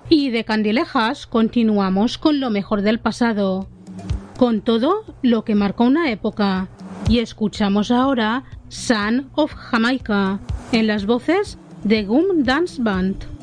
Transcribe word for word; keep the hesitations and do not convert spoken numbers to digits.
Y de Candilejas continuamos con lo mejor del pasado, con todo lo que marcó una época. Y escuchamos ahora Son of Jamaica, en las voces de Gum Dance Band.